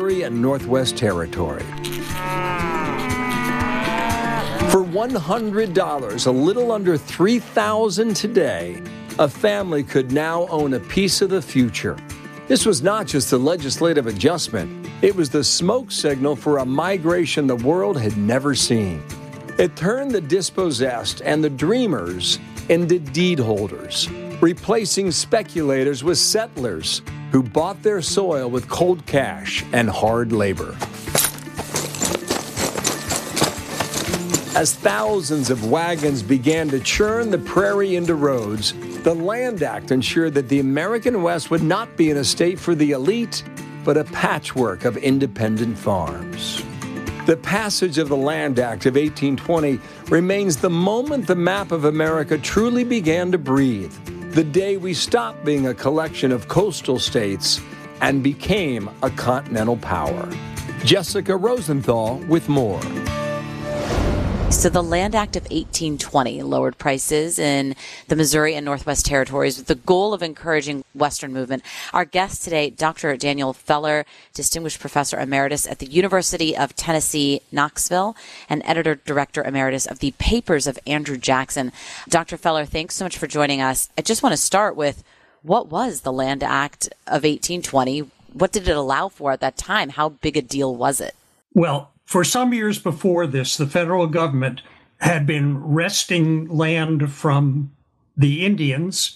Missouri and Northwest Territory. For $100, a little under $3,000 today, a family could now own a piece of the future. This was not just a legislative adjustment. It was the smoke signal for a migration the world had never seen. It turned the dispossessed and the dreamers into deed holders, replacing speculators with settlers who bought their soil with cold cash and hard labor. As thousands of wagons began to churn the prairie into roads, the Land Act ensured that the American West would not be an estate for the elite, but a patchwork of independent farms. The passage of the Land Act of 1820 remains the moment the map of America truly began to breathe, the day we stopped being a collection of coastal states and became a continental power. Jessica Rosenthal with more. So the Land Act of 1820 lowered prices in the Missouri and Northwest Territories with the goal of encouraging Western movement. Our guest today, Dr. Daniel Feller, Distinguished Professor Emeritus at the University of Tennessee, Knoxville, and Editor-Director Emeritus of the Papers of Andrew Jackson. Dr. Feller, thanks so much for joining us. I just want to start with, what was the Land Act of 1820? What did it allow for at that time? How big a deal was it? Well, for some years before this, the federal government had been wresting land from the Indians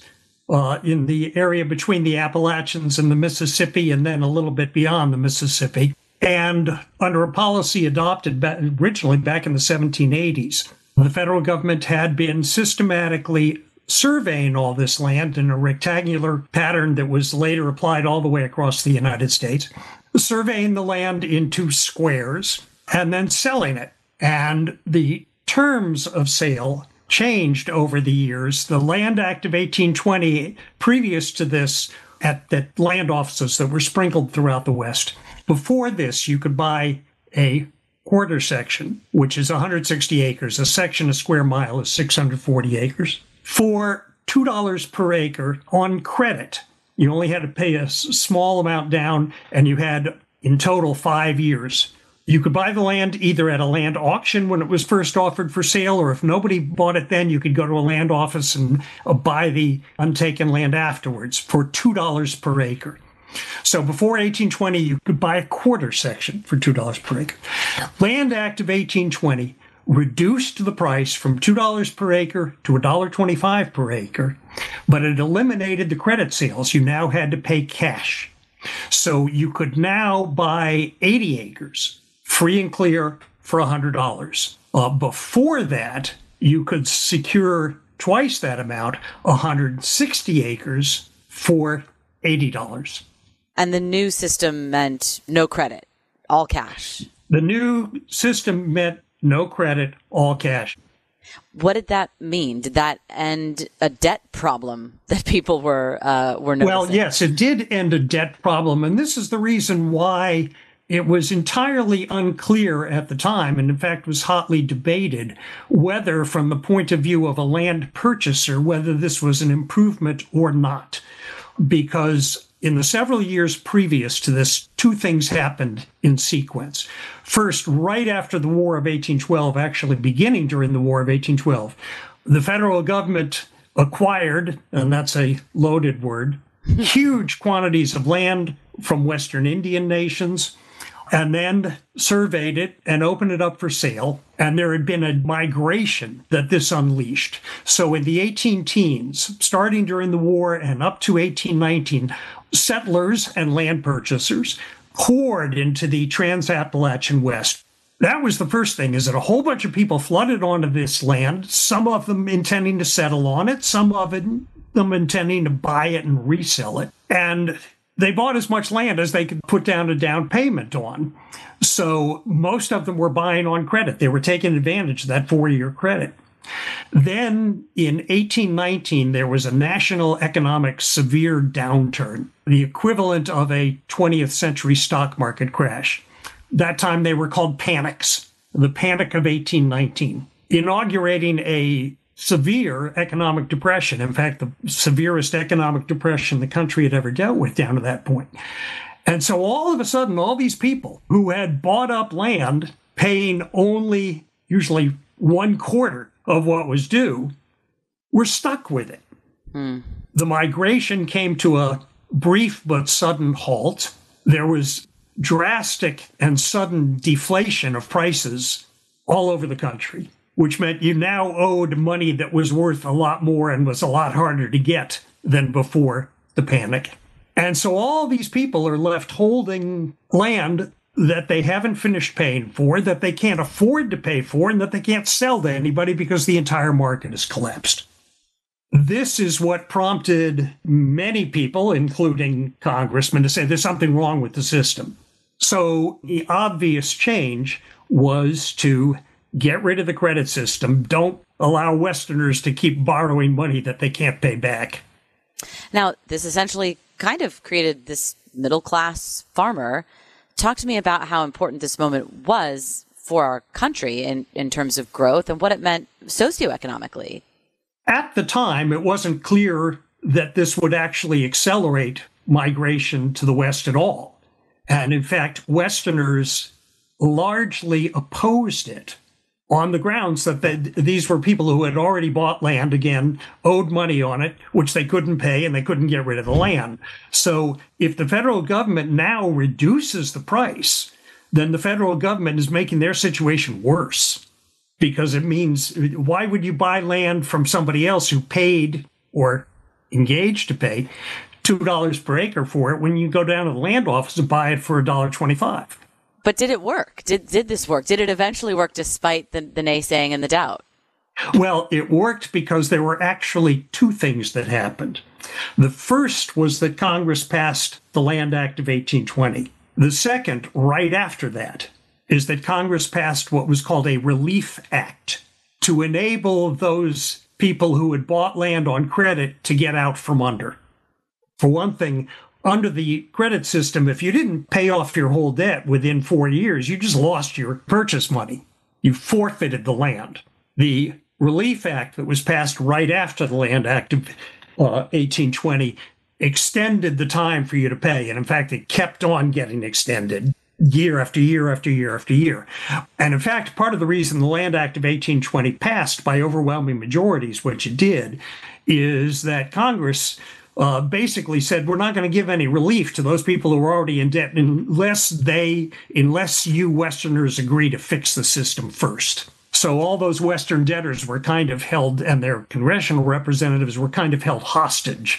in the area between the Appalachians and the Mississippi, and then a little bit beyond the Mississippi. And under a policy adopted originally back in the 1780s, the federal government had been systematically surveying all this land in a rectangular pattern that was later applied all the way across the United States, surveying the land into squares, and then selling it. And the terms of sale changed over the years. The Land Act of 1820, previous to this, at the land offices that were sprinkled throughout the West. Before this, you could buy a quarter section, which is 160 acres. A section, a square mile, is 640 acres, for $2 per acre on credit. You only had to pay a small amount down, and you had, in total, 5 years. You could buy the land either at a land auction when it was first offered for sale, or if nobody bought it then, you could go to a land office and buy the untaken land afterwards for $2 per acre. So before 1820, you could buy a quarter section for $2 per acre. Land Act of 1820 reduced the price from $2 per acre to $1.25 per acre, but it eliminated the credit sales. You now had to pay cash. So you could now buy 80 acres free and clear for $100. Before that, you could secure twice that amount, 160 acres, for $80. And the new system meant no credit, all cash. The new system meant no credit, all cash. What did that mean? Did that end a debt problem that people were noticing? Well, yes, it did end a debt problem. And this is the reason why it was entirely unclear at the time, and in fact was hotly debated, whether from the point of view of a land purchaser, whether this was an improvement or not. Because in the several years previous to this, two things happened in sequence. First, right after the War of 1812, actually beginning during the War of 1812, the federal government acquired, and that's a loaded word, huge quantities of land from Western Indian nations, and then surveyed it and opened it up for sale. And there had been a migration that this unleashed. So in the 18-teens, starting during the war and up to 1819, settlers and land purchasers poured into the Trans-Appalachian West. That was the first thing, is that a whole bunch of people flooded onto this land, some of them intending to settle on it, some of them intending to buy it and resell it. And they bought as much land as they could put down a down payment on. So most of them were buying on credit. They were taking advantage of that 4-year credit. Then in 1819, there was a national economic severe downturn, the equivalent of a 20th century stock market crash. That time they were called panics, the Panic of 1819, inaugurating a severe economic depression. In fact, the severest economic depression the country had ever dealt with down to that point. And so all of a sudden, all these people who had bought up land paying only usually 1/4 of what was due were stuck with it. The migration came to a brief but sudden halt. There was drastic and sudden deflation of prices all over the country, which meant you now owed money that was worth a lot more and was a lot harder to get than before the panic. And so all these people are left holding land that they haven't finished paying for, that they can't afford to pay for, and that they can't sell to anybody because the entire market has collapsed. This is what prompted many people, including congressmen, to say there's something wrong with the system. So the obvious change was to get rid of the credit system. Don't allow Westerners to keep borrowing money that they can't pay back. Now, this essentially kind of created this middle-class farmer. Talk to me about how important this moment was for our country in terms of growth and what it meant socioeconomically. At the time, it wasn't clear that this would actually accelerate migration to the West at all. And in fact, Westerners largely opposed it on the grounds that these were people who had already bought land again, owed money on it, which they couldn't pay, and they couldn't get rid of the land. So if the federal government now reduces the price, then the federal government is making their situation worse. Because it means, why would you buy land from somebody else who paid or engaged to pay $2 per acre for it when you go down to the land office and buy it for $1.25? But did it work? Did this work? Did it eventually work despite the naysaying and the doubt? Well, it worked because there were actually two things that happened. The first was that Congress passed the Land Act of 1820. The second, right after that, is that Congress passed what was called a Relief Act to enable those people who had bought land on credit to get out from under. For one thing, under the credit system, if you didn't pay off your whole debt within 4 years, you just lost your purchase money. You forfeited the land. The Relief Act that was passed right after the Land Act of 1820 extended the time for you to pay. And in fact, it kept on getting extended year after year after year after year. And in fact, part of the reason the Land Act of 1820 passed by overwhelming majorities, which it did, is that Congress basically said, we're not going to give any relief to those people who are already in debt unless you Westerners agree to fix the system first. So all those Western debtors were kind of held, and their congressional representatives were kind of held hostage.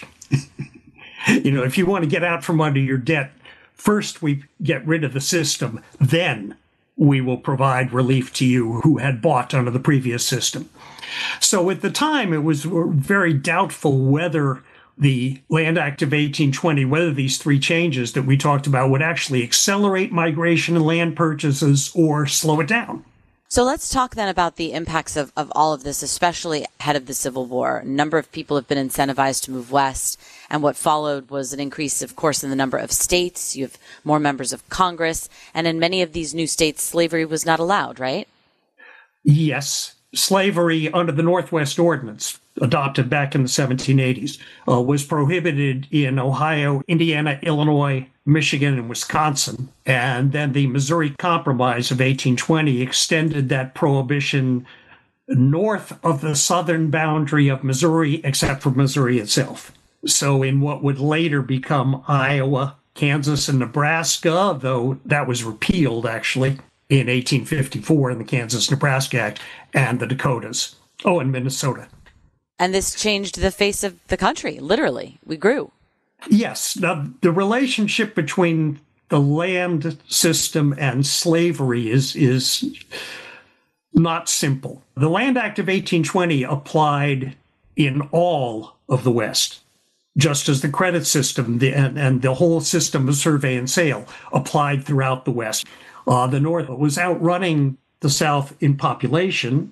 If you want to get out from under your debt, first we get rid of the system, then we will provide relief to you who had bought under the previous system. So at the time, it was very doubtful whether the Land Act of 1820, whether these three changes that we talked about would actually accelerate migration and land purchases or slow it down. So let's talk then about the impacts of all of this, especially ahead of the Civil War. A number of people have been incentivized to move west, and what followed was an increase, of course, in the number of states. You have more members of Congress, and in many of these new states, slavery was not allowed, right? Yes. Slavery under the Northwest Ordinance, adopted back in the 1780s, was prohibited in Ohio, Indiana, Illinois, Michigan, and Wisconsin. And then the Missouri Compromise of 1820 extended that prohibition north of the southern boundary of Missouri, except for Missouri itself. So in what would later become Iowa, Kansas, and Nebraska, though that was repealed, actually, in 1854 in the Kansas-Nebraska Act, and the Dakotas. Oh, and Minnesota. And this changed the face of the country, literally. We grew. Yes. Now, the relationship between the land system and slavery is not simple. The Land Act of 1820 applied in all of the West, just as the credit system and the whole system of survey and sale applied throughout the West. The North was outrunning the South in population.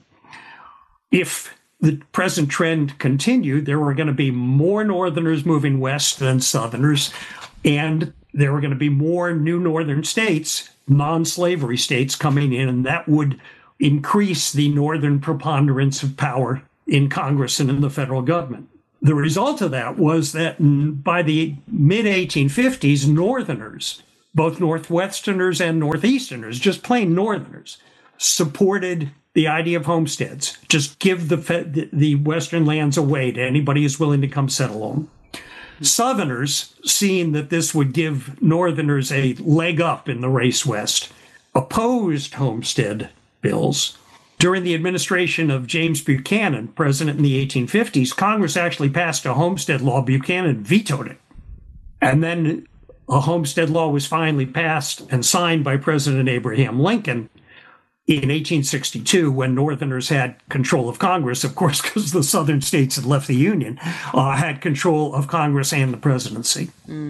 If the present trend continued, there were going to be more Northerners moving west than Southerners, and there were going to be more new Northern states, non-slavery states, coming in, and that would increase the Northern preponderance of power in Congress and in the federal government. The result of that was that by the mid-1850s, Northerners, both Northwesterners and Northeasterners, just plain Northerners, supported the idea of homesteads. Just give the Western lands away to anybody who's willing to come settle on them. Southerners, seeing that this would give Northerners a leg up in the race west, opposed homestead bills. During the administration of James Buchanan, president in the 1850s, Congress actually passed a homestead law. Buchanan vetoed it. And then a homestead law was finally passed and signed by President Abraham Lincoln in 1862, when Northerners had control of Congress, of course, because the Southern states had left the Union, had control of Congress and the presidency.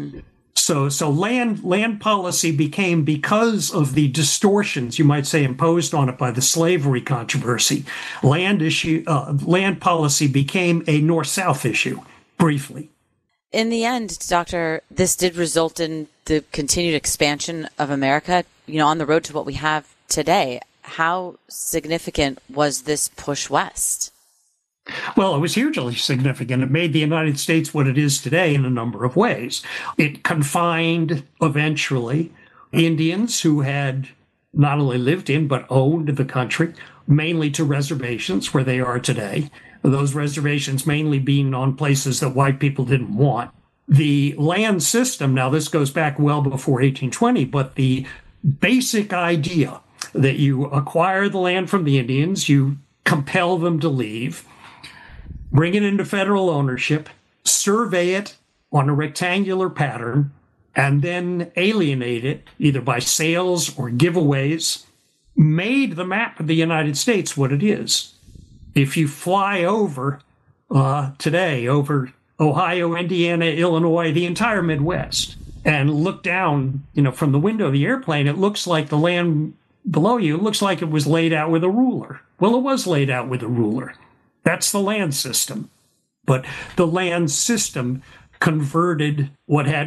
So land policy became, because of the distortions, you might say, imposed on it by the slavery controversy, land policy became a North-South issue, briefly. In the end, Doctor, this did result in the continued expansion of America, on the road to what we have today. How significant was this push west? Well, it was hugely significant. It made the United States what it is today in a number of ways. It confined, eventually, Indians who had not only lived in but owned the country, mainly to reservations where they are today. Those reservations mainly being on places that white people didn't want. The land system, now this goes back well before 1820, but the basic idea that you acquire the land from the Indians, you compel them to leave, bring it into federal ownership, survey it on a rectangular pattern, and then alienate it either by sales or giveaways, made the map of the United States what it is. If you fly over today, over Ohio, Indiana, Illinois, the entire Midwest, and look down, from the window of the airplane, it looks like the land below you, it looks like it was laid out with a ruler. Well, it was laid out with a ruler. That's the land system. But the land system converted what had